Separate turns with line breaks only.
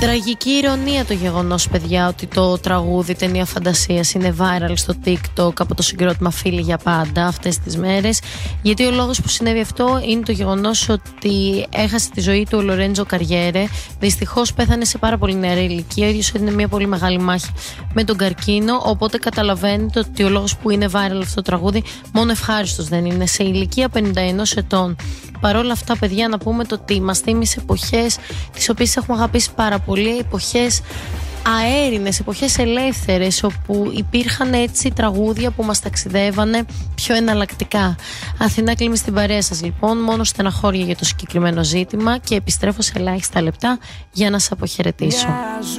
Τραγική ηρωνία το γεγονός, παιδιά, ότι το τραγούδι Ταινία Φαντασίας είναι viral στο TikTok από το συγκρότημα Φίλοι για Πάντα αυτές τις μέρες. Γιατί ο λόγος που συνέβη αυτό είναι το γεγονός ότι έχασε τη ζωή του ο Λορέντζο Καριέρε. Δυστυχώς πέθανε σε πάρα πολύ νεαρή ηλικία. Ο ίδιος έδινε μια πολύ μεγάλη μάχη με τον καρκίνο. Οπότε καταλαβαίνετε ότι ο λόγος που είναι viral αυτό το τραγούδι μόνο ευχάριστος δεν είναι. Σε ηλικία 51 ετών. Παρ' όλα αυτά, παιδιά, να πούμε το ότι μας θύμισε εποχές τις οποίες έχουμε αγαπήσει πάρα πολύ, εποχές αέρινες, εποχές ελεύθερες, όπου υπήρχαν έτσι τραγούδια που μας ταξιδεύανε πιο εναλλακτικά. Αθηνά Κλίμη στην παρέα σας, λοιπόν, μόνο στεναχώρια για το συγκεκριμένο ζήτημα, και επιστρέφω σε ελάχιστα λεπτά για να σας αποχαιρετήσω.